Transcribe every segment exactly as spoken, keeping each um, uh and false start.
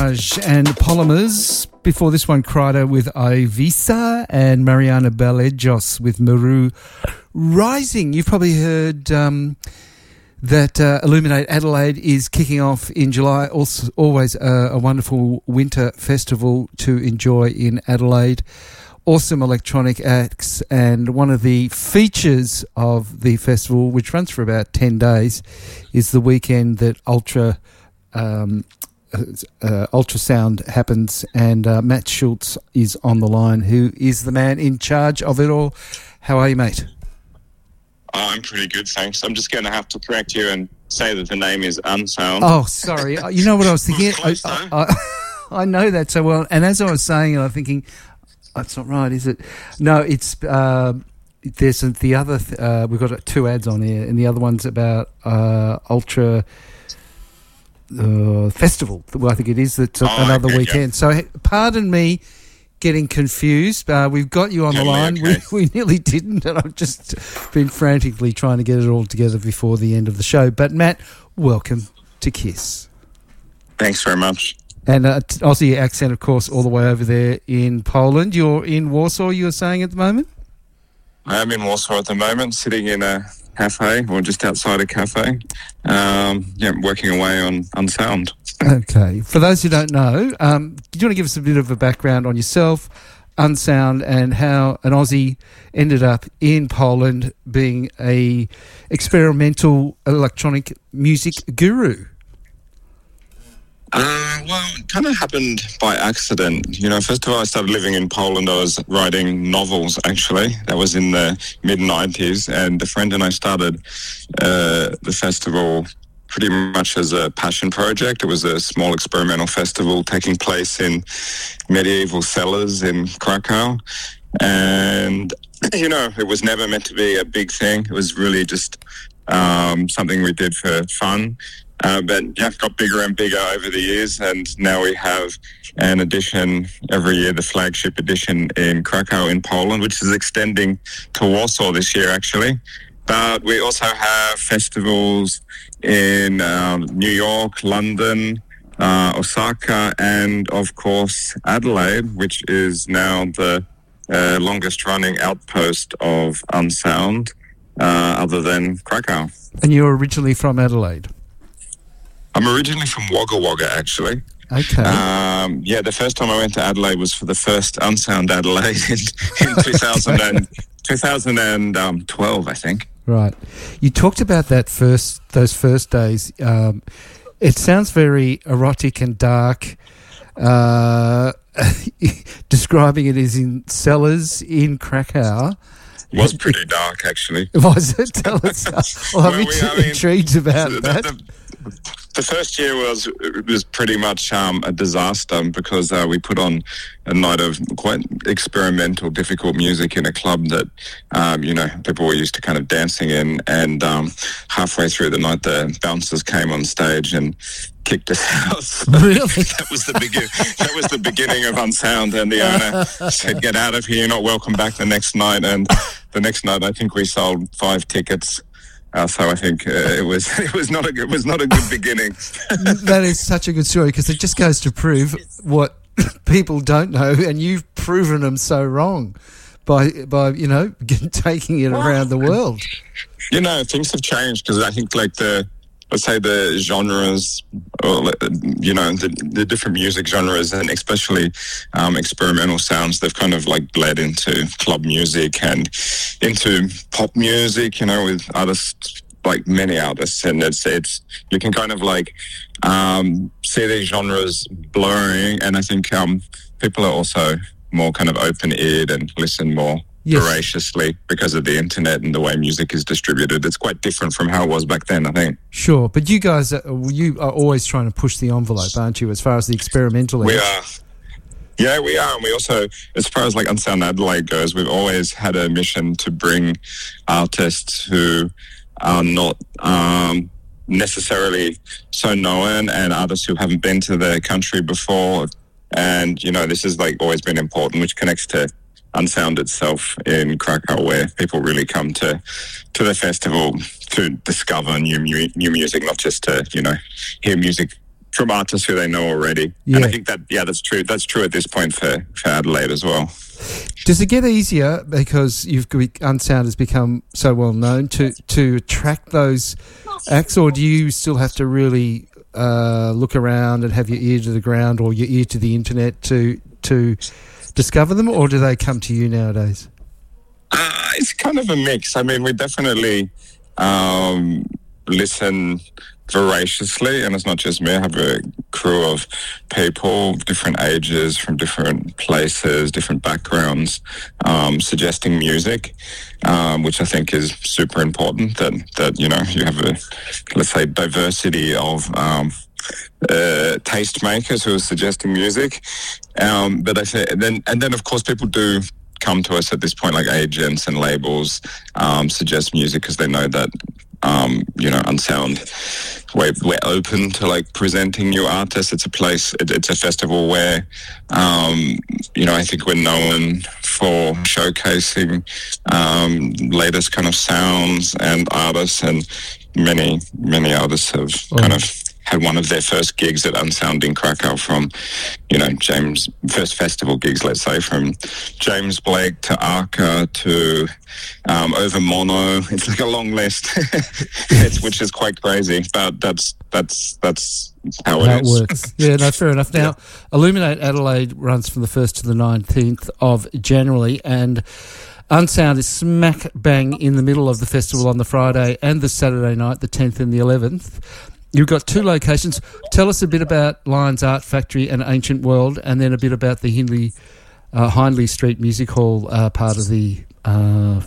Mirage and Polymers. Before this one, Kryder with Ivisa and Mariana Balejos with Maru Rising. You've probably heard um, that uh, Illuminate Adelaide is kicking off in July. Also, always a, a wonderful winter festival to enjoy in Adelaide. Awesome electronic acts, and one of the features of the festival, which runs for about ten days, is the weekend that Ultra um, uh, ultrasound happens, and uh, Matt Schultz is on the line, who is the man in charge of it all. How are you, mate? Oh, I'm pretty good, thanks. I'm just going to have to correct you and say that the name is Unsound. Oh, sorry. You know what I was thinking? Close, I, I, I know that so well, and as I was saying it, I'm thinking, that's not right, is it? No, it's uh, there's the other. Th- uh, we've got two ads on here, and the other one's about uh, Ultra uh, Festival. Well, I think it is. That's oh, another okay, weekend. Yeah. So, pardon me getting confused. Uh, we've got you on Totally the line. okay. We, we nearly didn't, and I've just been frantically trying to get it all together before the end of the show. But Matt, welcome to KISS. Thanks very much. And uh, Aussie accent, of course, all the way over there in Poland. You're in Warsaw, you were saying, at the moment? I am in Warsaw at the moment, sitting in a cafe, or just outside a cafe, um, yeah, working away on Unsound. Okay. For those who don't know, um, do you want to give us a bit of a background on yourself, Unsound, and how an Aussie ended up in Poland being a experimental electronic music guru? Uh, well, it kind of happened by accident. You know, first of all, I started living in Poland. I was writing novels, actually. That was in the mid nineties. And a friend and I started uh, the festival pretty much as a passion project. It was a small experimental festival taking place in medieval cellars in Krakow. And, you know, it was never meant to be a big thing. It was really just um, something we did for fun. Uh, but yeah, it got bigger and bigger over the years, and now we have an edition every year, the flagship edition in Krakow in Poland, which is extending to Warsaw this year, actually. But we also have festivals in um, New York, London, uh, Osaka, and of course Adelaide, which is now the uh, longest-running outpost of Unsound, uh, other than Krakow. And you're originally from Adelaide? I'm originally from Wagga Wagga, actually. Okay. Um, yeah, the first time I went to Adelaide was for the first Unsound Adelaide in, in two thousand and, twenty twelve, I think. Right. You talked about that first, those first days. Um, it sounds very erotic and dark. Uh, describing it as in cellars in Krakow. It was pretty dark, actually. Was it? Tell us. Well, I'm well, we, I mean, intrigued about the, that. The, the first year was was pretty much um, a disaster because uh, we put on a night of quite experimental, difficult music in a club that, um, you know, people were used to kind of dancing in. And um, halfway through the night, the bouncers came on stage and kicked us out. So really? That was the begin- That was the beginning of Unsound. And the owner said, "Get out of here! You're not welcome back the next night." And the next night, I think we sold five tickets. Uh, so I think uh, it was it was not a it was not a good beginning. That is such a good story because it just goes to prove what people don't know, and you've proven them so wrong by by you know taking it around the world. You know, things have changed because I think like the let's say the genres, or, you know, the, the different music genres, and especially um, experimental sounds, they've kind of like bled into club music and into pop music, you know, with artists, like many artists. And it's, it's you can kind of like um, see these genres blurring. And I think um, people are also more kind of open-eared and listen more yes. voraciously because of the internet and the way music is distributed. It's quite different from how it was back then, I think. Sure, but you guys, are, you are always trying to push the envelope, aren't you, as far as the experimental We edge? are. Yeah, we are. And we also, as far as like Unsound Adelaide goes, we've always had a mission to bring artists who are not um, necessarily so known and artists who haven't been to the country before. And, you know, this has like always been important, which connects to Unsound itself in Krakow, where people really come to to the festival to discover new new, new music, not just to, you know, hear music from artists who they know already. Yeah. And I think that, yeah, that's true. That's true at this point for, for Adelaide as well. Does it get easier because you've Unsound has become so well known to, to attract those acts, or do you still have to really uh, look around and have your ear to the ground or your ear to the internet to to discover them, or do they come to you nowadays? Uh, it's kind of a mix. I mean, we definitely um, listen voraciously, and it's not just me. I have a crew of people, different ages, from different places, different backgrounds, um, suggesting music, um, which I think is super important. That that you know you have a, let's say, diversity of um, uh, tastemakers who are suggesting music. Um, but I say then, and then of course people do come to us at this point, like agents and labels, um, suggest music because they know that, um, you know, Unsound, we're, we're open to like presenting new artists. It's a place, it, it's a festival where, um, you know, I think we're known for showcasing um, latest kind of sounds and artists, and many, many artists have oh. kind of had one of their first gigs at Unsound in Krakow from, you know, James, first festival gigs, let's say, from James Blake to Arca to um, Over Mono. It's like a long list, it's, which is quite crazy, but that's that's that's how it how is. It works. Yeah, no, fair enough. Now, yeah. Illuminate Adelaide runs from the first to the nineteenth of January, and Unsound is smack bang in the middle of the festival on the Friday and the Saturday night, the tenth and the eleventh. You've got two locations. Tell us a bit about Lions Art Factory and Ancient World, and then a bit about the Hindley, uh, Hindley Street Music Hall uh, part of the uh,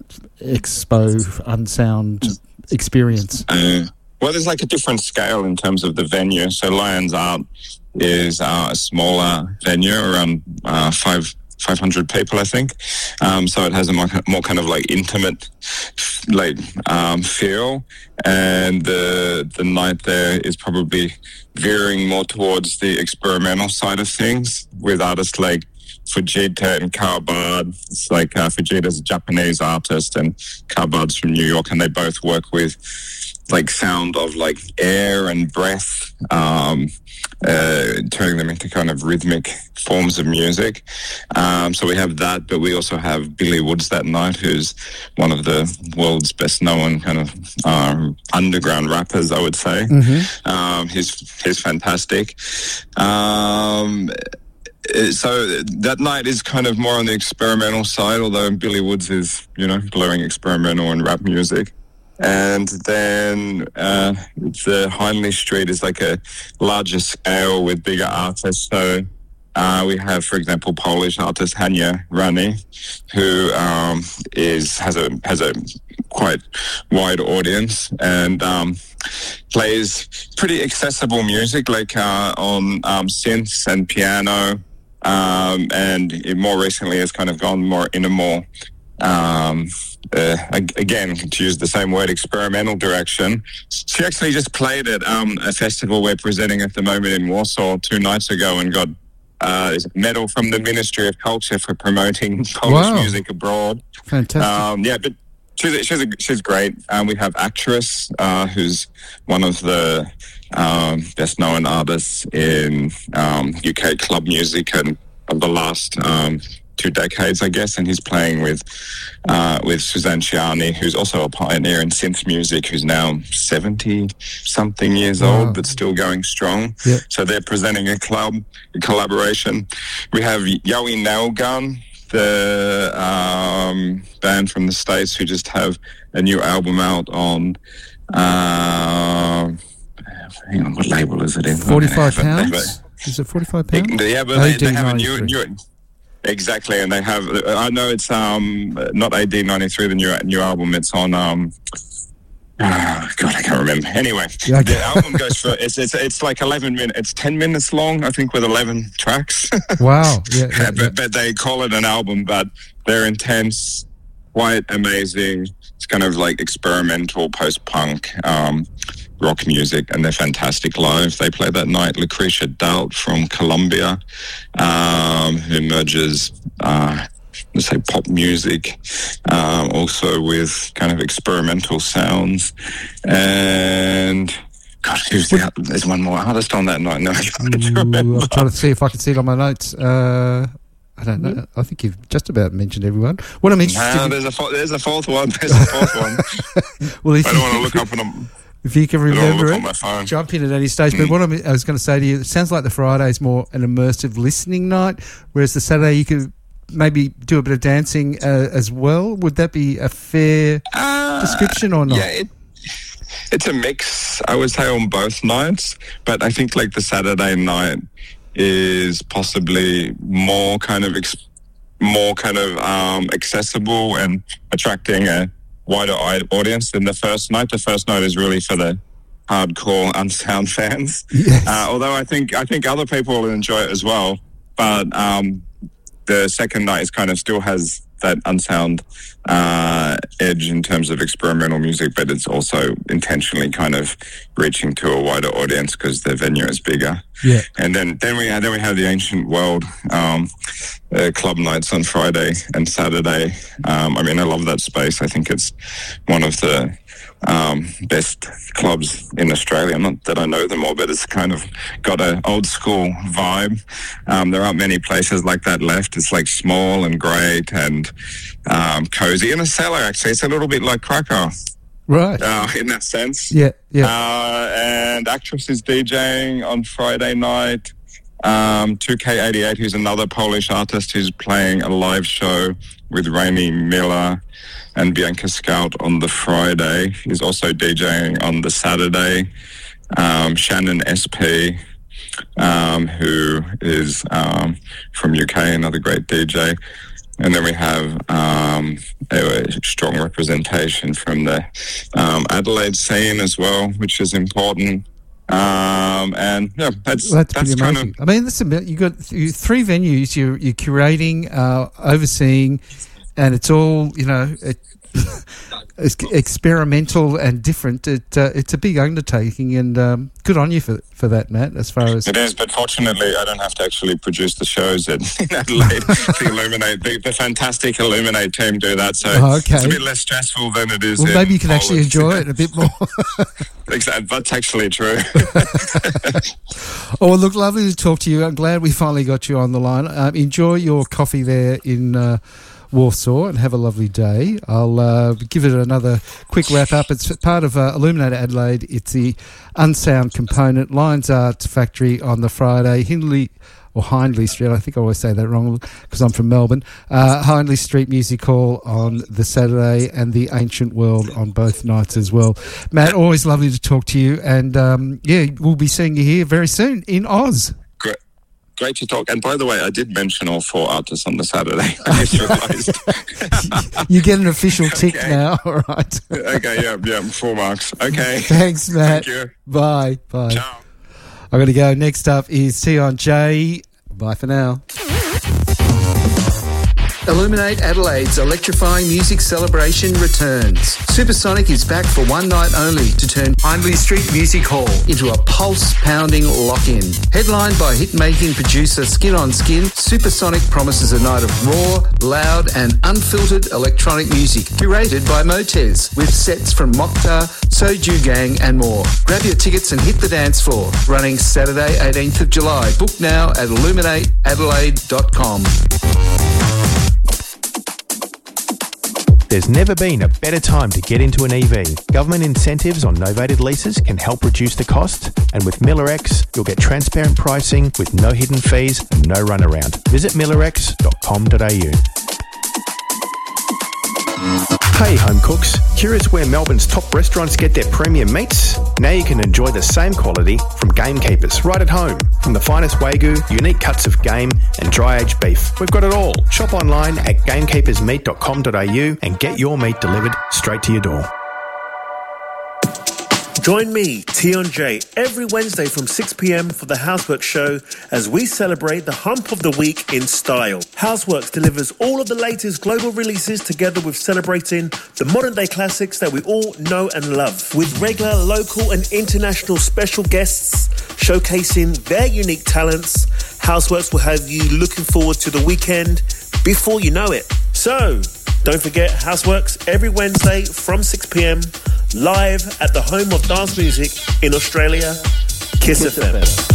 Expo Unsound experience. Uh, well, there's like a different scale in terms of the venue. So Lions Art is uh, a smaller venue, around uh, five. five hundred people, I think. Um, so it has a more, more kind of like intimate like um, feel. And the the night there is probably veering more towards the experimental side of things with artists like Fujita and Carbard. It's like uh, Fujita's a Japanese artist and Carbard's from New York, and they both work with like sound of like air and breath, um, uh, turning them into kind of rhythmic forms of music. Um, so we have that, but we also have Billy Woods that night, who's one of the world's best known kind of um, underground rappers, I would say. Mm-hmm. Um, he's he's fantastic. Um, So that night is kind of more on the experimental side, although Billy Woods is, you know, blowing experimental and rap music. And then uh, the Hindley Street is like a larger scale with bigger artists. So uh, we have, for example, Polish artist Hania Rani, who um, is has a has a quite wide audience and um, plays pretty accessible music, like uh, on um, synths and piano. Um, and it more recently has kind of gone more in a more, um, uh, again, to use the same word, experimental direction. She actually just played at um, a festival we're presenting at the moment in Warsaw two nights ago and got uh, a medal from the Ministry of Culture for promoting Polish wow. music abroad. Fantastic. Um, yeah, but she's she's, a, she's great. Um, we have Actress, uh, who's one of the um, best known artists in um, U K club music and of the last um, two decades, I guess. And he's playing with uh, with Suzanne Ciani, who's also a pioneer in synth music, who's now seventy something years wow. old, but still going strong. Yep. So they're presenting a club, a collaboration. We have Yowie Nailgun, the um, band from the States, who just have a new album out on uh, hang on, what label is it in? forty-five pounds? Is it forty-five pounds? Yeah, but they, they have a new, new exactly, and they have, I know it's um not A D ninety-three, the new new album, it's on um oh, God, I can't remember. Anyway, yeah, okay. The album goes for it's it's it's like eleven minutes. It's ten minutes long, I think, with eleven tracks. Wow! Yeah, yeah, but, yeah. but they call it an album, but they're intense, quite amazing. It's kind of like experimental post-punk um, rock music, and they're fantastic live. They play that night. Lucretia Dalt from Colombia, um, who merges. Uh, let's say pop music, um, also with kind of experimental sounds. And Gosh, who's the, there's one more artist on that night. No, I can't Ooh, remember. I'm trying to see if I can see it on my notes. Uh, I don't know. I think you've just about mentioned everyone. What I'm interested No, in... there's a, there's a fourth one. There's a fourth one. Well, if I don't you, want to look up on them. If you can I don't want to remember look it, on my phone. jump in at any stage. But what I'm, I was going to say to you, it sounds like the Friday is more an immersive listening night, whereas the Saturday you could maybe do a bit of dancing uh, as well. Would that be a fair Uh, description or not? Yeah, it, it's a mix, I would say, on both nights. But I think like the Saturday night is possibly more kind of ex- more kind of um, accessible and attracting a wider audience than the first night. The first night is really for the hardcore Unsound fans. Yes. Uh, although I think I think other people will enjoy it as well. But um, the second night is kind of still has that Unsound uh, edge in terms of experimental music, but it's also intentionally kind of reaching to a wider audience because the venue is bigger. Yeah. And then, then we have then we have the Ancient World um, uh, club nights on Friday and Saturday. Um, I mean, I love that space. I think it's one of the um, best clubs in Australia. Not that I know them all, but it's kind of got an old school vibe. Um, there aren't many places like that left. It's like small and great and um, cozy. In a cellar, actually, it's a little bit like Krakow. Right. Uh, in that sense. Yeah, yeah. Uh, and Actress is DJing on Friday night. Um, two K eighty-eight, who's another Polish artist who's playing a live show with Rainy Miller and Bianca Scout on the Friday. He's also DJing on the Saturday. Um, Shannon S P, um, who is um, from U K, another great D J. And then we have um, a strong representation from the um, Adelaide scene as well, which is important. Um, and yeah, that's Well, that's, that's pretty kind amazing. of. I mean, listen, you got th- three venues. You're, you're curating, uh, overseeing, and it's all, you know, it, it's experimental and different. It, uh, it's a big undertaking, and um, good on you for for that, Matt. As far as It is, but fortunately, I don't have to actually produce the shows in, in Adelaide. the Illuminate, the, the fantastic Illuminate team do that, so Oh, okay. it's a bit less stressful than it is. well, in maybe you can actually Poland. enjoy it a bit more. Exactly, that's actually true. Oh, well, look, lovely to talk to you. I'm glad we finally got you on the line. Um, enjoy your coffee there in uh, Warsaw and have a lovely day. I'll uh, give it another quick wrap up. It's part of uh, Illuminate Adelaide. It's the Unsound component. Lions Art Factory on the Friday. Hindley or Hindley Street. I think I always say that wrong because I'm from Melbourne. Uh, Hindley Street Music Hall on the Saturday and the Ancient World on both nights as well. Matt, always lovely to talk to you. And um, yeah, we'll be seeing you here very soon in Oz. Great. Great to talk. And by the way, I did mention all four artists on the Saturday. I just realised. You get an official tick Okay. now. All right. Okay, yeah, yeah, four marks. Okay. Thanks, Matt. Thank you. Bye. Bye. Ciao. I'm going to go. Next up is Tion J. Bye for now. Illuminate Adelaide's electrifying music celebration returns. Supersonic is back for one night only to turn Hindley Street Music Hall into a pulse-pounding lock-in. Headlined by hit-making producer Skin on Skin, Supersonic promises a night of raw, loud and unfiltered electronic music curated by Motez with sets from Mokhtar, Soju Gang and more. Grab your tickets and hit the dance floor. Running Saturday, eighteenth of July. Book now at illuminate adelaide dot com. There's never been a better time to get into an E V. Government incentives on novated leases can help reduce the cost, and with MillerX, you'll get transparent pricing with no hidden fees and no runaround. Visit miller x dot com dot a u. Hey home cooks, curious where Melbourne's top restaurants get their premium meats? Now you can enjoy the same quality from Gamekeepers right at home. From the finest Wagyu, unique cuts of game and dry-aged beef. We've got it all. Shop online at gamekeepers meat dot com dot a u and get your meat delivered straight to your door. Join me, Tion J, every Wednesday from six p.m. for the Houseworks Show as we celebrate the hump of the week in style. Houseworks delivers all of the latest global releases together with celebrating the modern-day classics that we all know and love. With regular, local and international special guests showcasing their unique talents, Houseworks will have you looking forward to the weekend before you know it. So, don't forget Houseworks every Wednesday from six p.m. live at the home of dance music in Australia, Kiss F M.